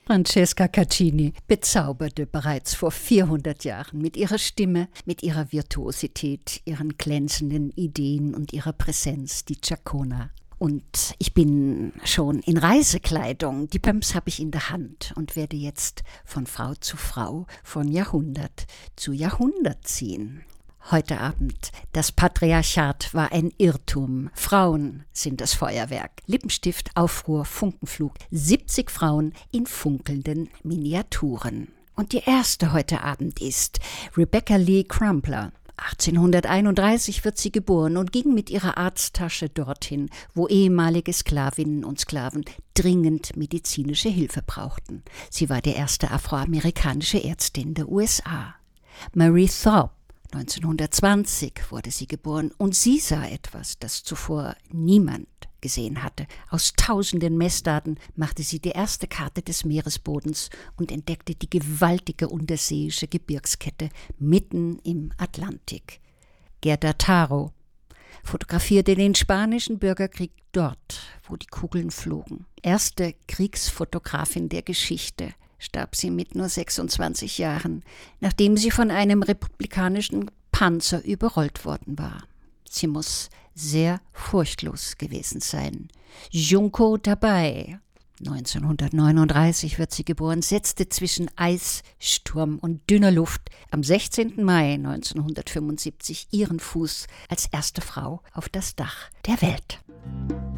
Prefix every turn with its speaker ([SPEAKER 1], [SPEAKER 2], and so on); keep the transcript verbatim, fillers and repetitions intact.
[SPEAKER 1] Francesca Caccini bezauberte bereits vor vierhundert Jahren mit ihrer Stimme, mit ihrer Virtuosität, ihren glänzenden Ideen und ihrer Präsenz die Giacona. Und ich bin schon in Reisekleidung, die Pumps habe ich in der Hand und werde jetzt von Frau zu Frau, von Jahrhundert zu Jahrhundert ziehen. Heute Abend, das Patriarchat war ein Irrtum. Frauen sind das Feuerwerk. Lippenstift, Aufruhr, Funkenflug. siebzig Frauen in funkelnden Miniaturen. Und die erste heute Abend ist Rebecca Lee Crumpler. achtzehnhunderteinunddreißig wird sie geboren und ging mit ihrer Arzttasche dorthin, wo ehemalige Sklavinnen und Sklaven dringend medizinische Hilfe brauchten. Sie war die erste afroamerikanische Ärztin der U S A. Marie Thorpe. neunzehnhundertzwanzig wurde sie geboren und sie sah etwas, das zuvor niemand gesehen hatte. Aus tausenden Messdaten machte sie die erste Karte des Meeresbodens und entdeckte die gewaltige unterseeische Gebirgskette mitten im Atlantik. Gerda Taro fotografierte den spanischen Bürgerkrieg dort, wo die Kugeln flogen. Erste Kriegsfotografin der Geschichte. Starb sie mit nur sechsundzwanzig Jahren, nachdem sie von einem republikanischen Panzer überrollt worden war. Sie muss sehr furchtlos gewesen sein. Junko dabei, neunzehnhundertneununddreißig wird sie geboren, setzte zwischen Eis, Sturm und dünner Luft am sechzehnten Mai neunzehnhundertfünfundsiebzig ihren Fuß als erste Frau auf das Dach der Welt.